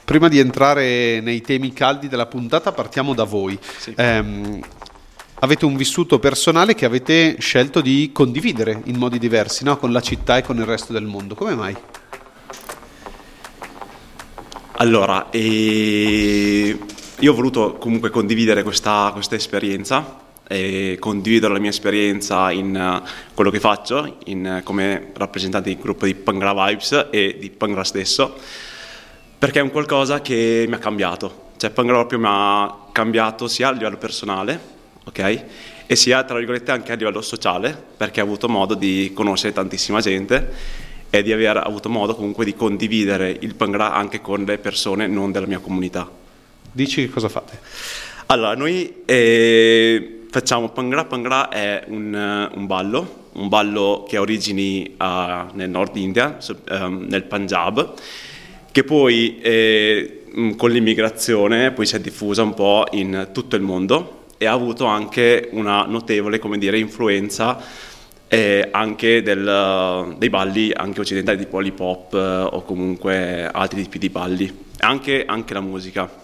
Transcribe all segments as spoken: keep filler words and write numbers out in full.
Prima di entrare nei temi caldi della puntata partiamo da voi. Sì. Ehm, avete un vissuto personale che avete scelto di condividere in modi diversi, no? Con la città e con il resto del mondo. Come mai? Allora, eh, io ho voluto comunque condividere questa, questa esperienza e condividere la mia esperienza in uh, quello che faccio in, uh, come rappresentante del gruppo di Pangra Vibes e di Pangra stesso, perché è un qualcosa che mi ha cambiato, cioè Pangra proprio mi ha cambiato sia a livello personale, ok? E sia tra virgolette anche a livello sociale, perché ho avuto modo di conoscere tantissima gente e di aver avuto modo comunque di condividere il Pangra anche con le persone non della mia comunità. Dici che cosa fate? Allora, noi eh, facciamo Pangra. Pangra è un, un ballo, un ballo che ha origini uh, nel Nord India, um, nel Punjab, che poi eh, con l'immigrazione poi si è diffusa un po' in tutto il mondo e ha avuto anche una notevole, come dire, influenza eh, anche del, dei balli anche occidentali, tipo l'hip hop eh, o comunque altri tipi di balli, anche, anche la musica.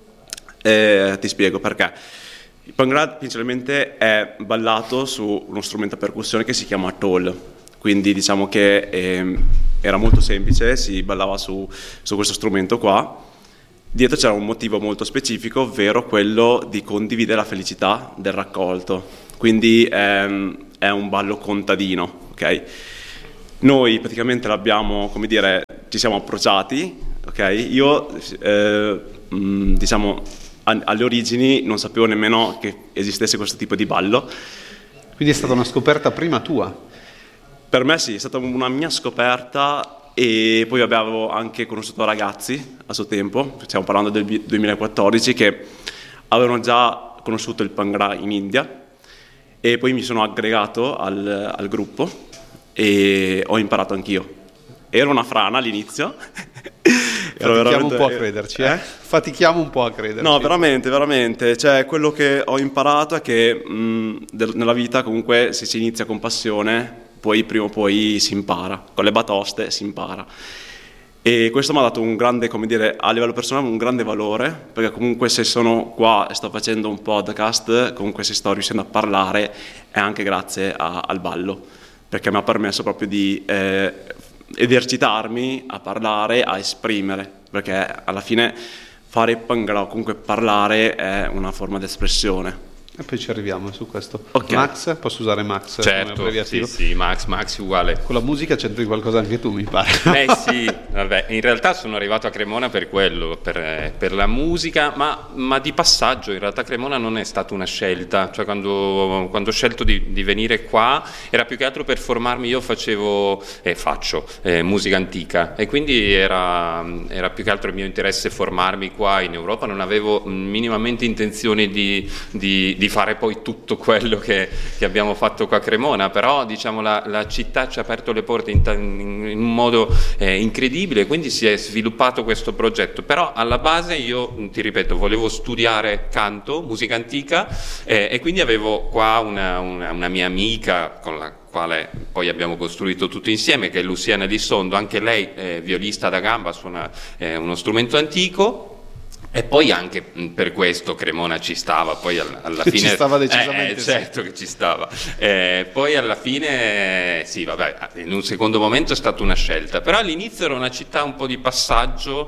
Eh, ti spiego perché. Il Pangra principalmente è ballato su uno strumento a percussione che si chiama Tol, quindi diciamo che eh, era molto semplice, si ballava su, su questo strumento qua. Dietro c'era un motivo molto specifico, ovvero quello di condividere la felicità del raccolto, quindi ehm, è un ballo contadino, ok? Noi praticamente l'abbiamo, come dire, ci siamo approcciati, ok? Io eh, mh, diciamo alle origini non sapevo nemmeno che esistesse questo tipo di ballo. Quindi è stata una scoperta prima tua? Per me sì, è stata una mia scoperta e poi avevo anche conosciuto ragazzi a suo tempo, stiamo parlando del duemilaquattordici, che avevano già conosciuto il Pangra in India e poi mi sono aggregato al, al gruppo e ho imparato anch'io. Ero una frana all'inizio. Fatichiamo veramente... un po' a crederci, eh? Fatichiamo un po' a crederci. No, veramente, veramente. Cioè, quello che ho imparato è che mh, del, nella vita comunque se si inizia con passione, poi prima o poi si impara. Con le batoste si impara. E questo mi ha dato un grande, come dire, a livello personale un grande valore, perché comunque se sono qua e sto facendo un podcast, comunque se sto riuscendo a parlare è anche grazie a, al ballo, perché mi ha permesso proprio di... Eh, esercitarmi a parlare, a esprimere, perché alla fine fare Pangra o comunque parlare è una forma di espressione. E poi ci arriviamo su questo. Okay. Max, posso usare Max certo, come abbreviativo? Sì, sì, Max, Max uguale. Con la musica c'entri qualcosa anche tu, mi pare. Eh sì, vabbè, in realtà sono arrivato a Cremona per quello, per, per la musica, ma, ma di passaggio. In realtà Cremona non è stata una scelta, cioè quando, quando ho scelto di, di venire qua era più che altro per formarmi. Io facevo e eh, faccio eh, musica antica e quindi era, era più che altro il mio interesse formarmi qua in Europa. Non avevo minimamente intenzione di, di, di fare poi tutto quello che, che abbiamo fatto qua a Cremona, però diciamo la, la città ci ha aperto le porte in, in, in un modo eh, incredibile, quindi si è sviluppato questo progetto. Però alla base io, ti ripeto, volevo studiare canto, musica antica eh, e quindi avevo qua una, una, una mia amica con la quale poi abbiamo costruito tutto insieme, che è Luciana Di Sondo, anche lei eh, violista da gamba, suona eh, uno strumento antico. E poi anche per questo Cremona ci stava, poi alla, alla fine... Ci stava decisamente, eh, certo che ci stava. Eh, poi alla fine, sì, vabbè, in un secondo momento è stata una scelta, però all'inizio era una città un po' di passaggio,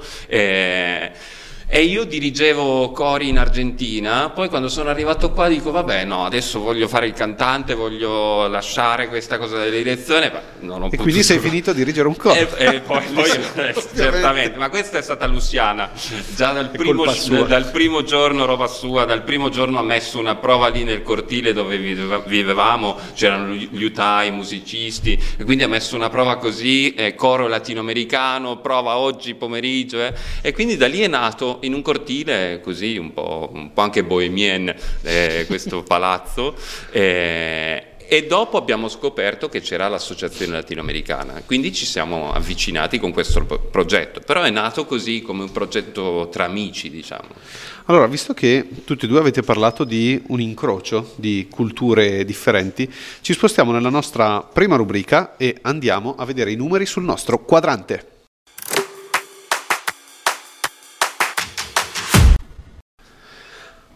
eh, e io dirigevo cori in Argentina. Poi quando sono arrivato qua dico vabbè no, adesso voglio fare il cantante, voglio lasciare questa cosa della direzione, ma non ho e potuto. Quindi sei finito a dirigere un coro. E, e poi, poi eh, certamente, ma questa è stata Luciana, già dal primo, dal primo giorno, roba sua, dal primo giorno ha messo una prova lì nel cortile dove vivevamo, c'erano gli utai, i musicisti, e quindi ha messo una prova così, eh, coro latinoamericano, prova oggi pomeriggio, eh, e quindi da lì è nato in un cortile così un po', un po' anche bohemien, eh, questo palazzo, eh, e dopo abbiamo scoperto che c'era l'associazione latinoamericana, quindi ci siamo avvicinati con questo progetto, però è nato così come un progetto tra amici, diciamo. Allora, visto che tutti e due avete parlato di un incrocio di culture differenti, ci spostiamo nella nostra prima rubrica e andiamo a vedere i numeri sul nostro quadrante.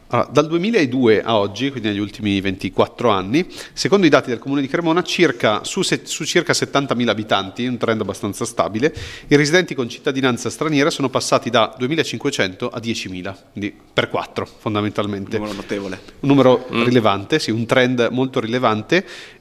Allora, dal duemiladue a oggi, quindi negli ultimi ventiquattro anni, secondo i dati del Comune di Cremona, circa, su, se, su circa settantamila abitanti, un trend abbastanza stabile, i residenti con cittadinanza straniera sono passati da duemilacinquecento a diecimila, quindi per quattro fondamentalmente. Un numero notevole. Un numero mm. rilevante, sì, un trend molto rilevante,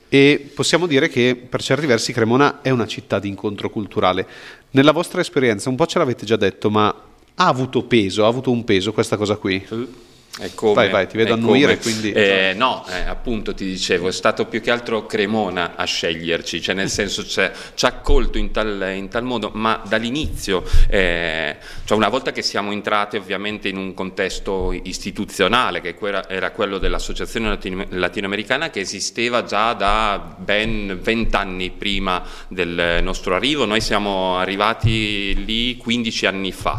e possiamo dire che per certi versi Cremona è una città di incontro culturale. Nella vostra esperienza, un po' ce l'avete già detto, ma ha avuto peso, ha avuto un peso questa cosa qui? Mm. È come, vai vai ti vedo annuire, quindi eh, no, eh, appunto ti dicevo, è stato più che altro Cremona a sceglierci, cioè nel senso ci ha accolto in tal, in tal modo, ma dall'inizio, eh, cioè una volta che siamo entrati ovviamente in un contesto istituzionale che era quello dell'Associazione Latino, Latinoamericana, che esisteva già da ben vent'anni prima del nostro arrivo. Noi siamo arrivati lì quindici anni fa,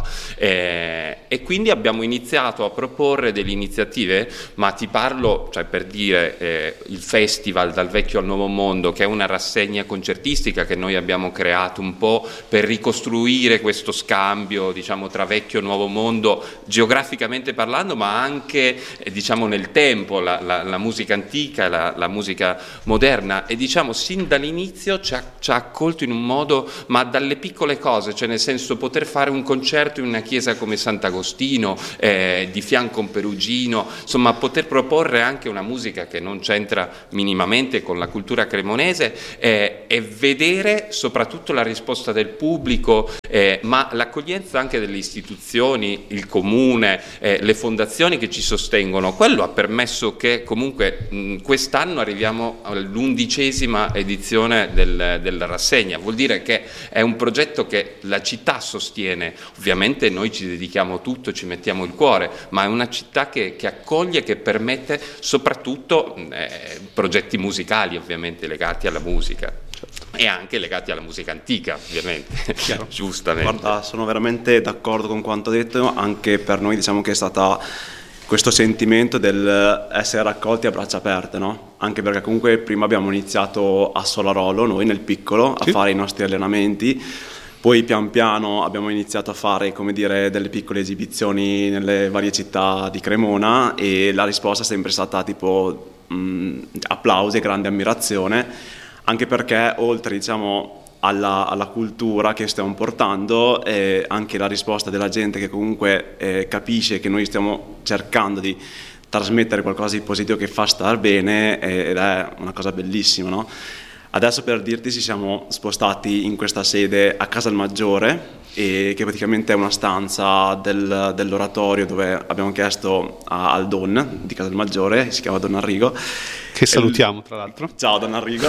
eh, e quindi abbiamo iniziato a proporre delle iniziative, ma ti parlo, cioè per dire, eh, il festival Dal Vecchio al Nuovo Mondo, che è una rassegna concertistica che noi abbiamo creato un po' per ricostruire questo scambio, diciamo, tra vecchio e nuovo mondo, geograficamente parlando, ma anche eh, diciamo nel tempo, la, la, la musica antica, la, la musica moderna, e diciamo sin dall'inizio ci ha, ci ha accolto in un modo, ma dalle piccole cose, cioè nel senso poter fare un concerto in una chiesa come Sant'Agostino, eh, di fianco a un Perugino, insomma poter proporre anche una musica che non c'entra minimamente con la cultura cremonese, eh, e vedere soprattutto la risposta del pubblico, eh, ma l'accoglienza anche delle istituzioni, il comune, eh, le fondazioni che ci sostengono. Quello ha permesso che comunque mh, quest'anno arriviamo all'undicesima edizione del, della rassegna. Vuol dire che è un progetto che la città sostiene, ovviamente noi ci dedichiamo tutto, ci mettiamo il cuore, ma è una città Che, che accoglie, che permette soprattutto eh, progetti musicali ovviamente legati alla musica, e anche legati alla musica antica ovviamente. Giustamente. Guarda, sono veramente d'accordo con quanto detto. Anche per noi diciamo che è stata questo sentimento del essere raccolti a braccia aperte, no? Anche perché comunque prima abbiamo iniziato a Solarolo, noi nel piccolo, a sì. fare i nostri allenamenti. Poi pian piano abbiamo iniziato a fare, come dire, delle piccole esibizioni nelle varie città di Cremona, e la risposta è sempre stata tipo mh, applausi e grande ammirazione, anche perché oltre, diciamo, alla, alla cultura che stiamo portando, eh, anche la risposta della gente che comunque eh, capisce che noi stiamo cercando di trasmettere qualcosa di positivo che fa star bene, eh, ed è una cosa bellissima, no? Adesso, per dirti, ci siamo spostati in questa sede a Casalmaggiore, e che praticamente è una stanza del, dell'oratorio, dove abbiamo chiesto a, al Don di Casalmaggiore, si chiama Don Arrigo. Che salutiamo, tra l'altro. Ciao Don Arrigo.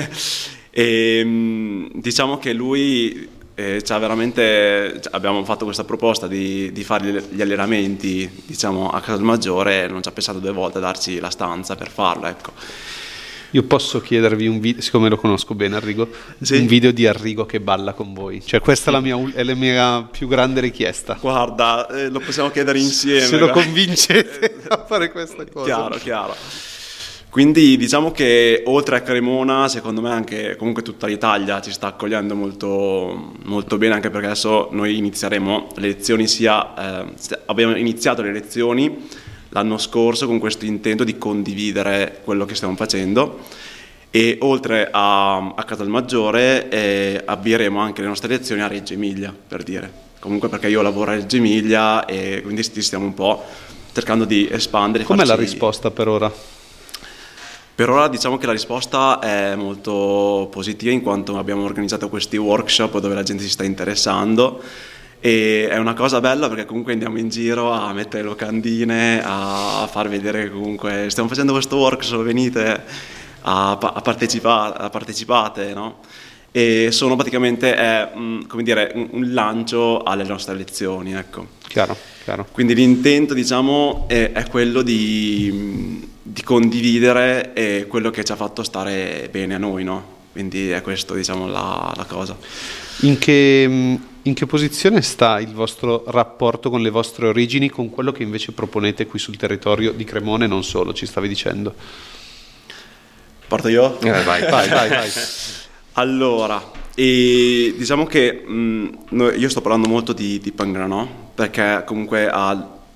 E diciamo che lui eh, c'ha veramente, abbiamo fatto questa proposta di, di fare gli allenamenti, diciamo, a Casalmaggiore, e non ci ha pensato due volte a darci la stanza per farlo, ecco. Io posso chiedervi un video, siccome lo conosco bene Arrigo, sì. un video di Arrigo che balla con voi. Cioè questa è la mia, è la mia più grande richiesta. Guarda, eh, lo possiamo chiedere insieme. Se lo convincete a fare questa cosa. Chiaro, chiaro. Quindi diciamo che oltre a Cremona, secondo me anche comunque tutta l'Italia ci sta accogliendo molto, molto bene, anche perché adesso noi inizieremo le lezioni, sia eh, abbiamo iniziato le lezioni l'anno scorso con questo intento di condividere quello che stiamo facendo, e oltre a, a Casalmaggiore eh, avvieremo anche le nostre lezioni a Reggio Emilia, per dire, comunque perché io lavoro a Reggio Emilia, e quindi stiamo un po' cercando di espandere. Com'è farci... la risposta per ora? Per ora diciamo che la risposta è molto positiva, in quanto abbiamo organizzato questi workshop dove la gente si sta interessando. E è una cosa bella perché comunque andiamo in giro a mettere locandine, a far vedere che comunque stiamo facendo questo workshop, venite a, a, partecipa, a partecipate, no? E sono praticamente è, come dire, un, un lancio alle nostre lezioni, ecco. Chiaro, chiaro. Quindi l'intento, diciamo, è, è quello di, di condividere eh, quello che ci ha fatto stare bene a noi, no? Quindi è questo, diciamo, la, la cosa. In che, in che posizione sta il vostro rapporto con le vostre origini, con quello che invece proponete qui sul territorio di Cremona e non solo, ci stavi dicendo? Parto io? Eh, vai, vai, vai, vai. Allora, e diciamo che mh, io sto parlando molto di, di Pangra, no? Perché comunque ha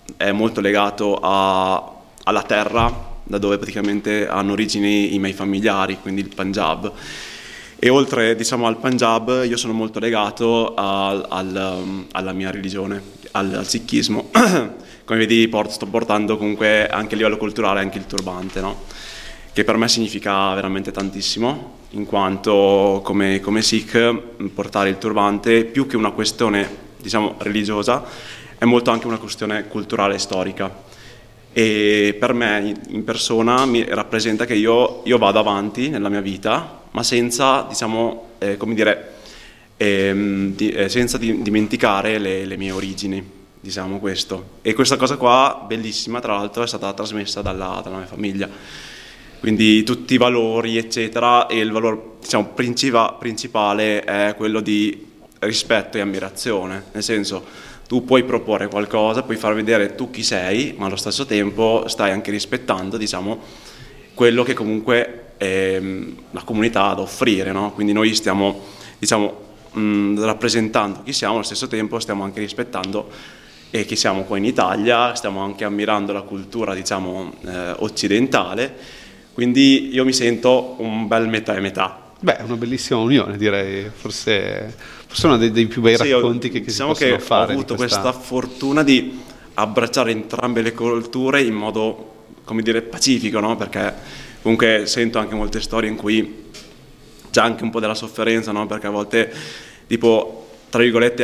è molto legato a, alla terra da dove praticamente hanno origini i miei familiari, quindi il Punjab. E oltre, diciamo, al Punjab, io sono molto legato al, al, alla mia religione, al, al sikhismo. Come vedi, porto, sto portando comunque anche a livello culturale anche il turbante, no? Che per me significa veramente tantissimo, in quanto come, come Sikh portare il turbante, più che una questione, diciamo, religiosa, è molto anche una questione culturale e storica. E per me in persona mi rappresenta che io, io vado avanti nella mia vita, ma senza, diciamo, eh, come dire, ehm, di, eh, senza di, dimenticare le, le mie origini, diciamo questo. E questa cosa qua, bellissima, tra l'altro, è stata trasmessa dalla, dalla mia famiglia. Quindi tutti i valori, eccetera, e il valore, diciamo, principa, principale è quello di rispetto e ammirazione, nel senso, tu puoi proporre qualcosa, puoi far vedere tu chi sei, ma allo stesso tempo stai anche rispettando, diciamo, quello che comunque ehm, la comunità ha da offrire, no? Quindi noi stiamo, diciamo, mh, rappresentando chi siamo, allo stesso tempo stiamo anche rispettando eh, chi siamo qua in Italia, stiamo anche ammirando la cultura, diciamo, eh, occidentale, quindi io mi sento un bel metà e metà. Beh, è una bellissima unione, direi, forse, forse uno dei, dei più bei sì, racconti che, che diciamo si possono che fare. Ho avuto questa... questa fortuna di abbracciare entrambe le culture in modo, come dire, pacifico, no? Perché comunque sento anche molte storie in cui c'è anche un po' della sofferenza, no? Perché a volte, tipo, tra virgolette,